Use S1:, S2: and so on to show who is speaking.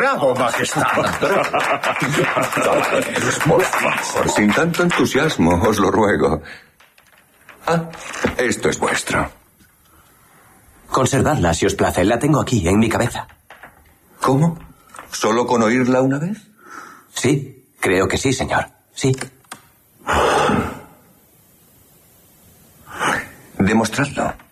S1: Bravo, majestad.
S2: Por favor, sin tanto entusiasmo, os lo ruego. Ah, esto es vuestro.
S3: Conservadla si os place. La tengo aquí, en mi cabeza.
S2: ¿Cómo? ¿Solo con oírla una vez?
S3: Sí, creo que sí, señor. Sí.
S2: Demostradlo.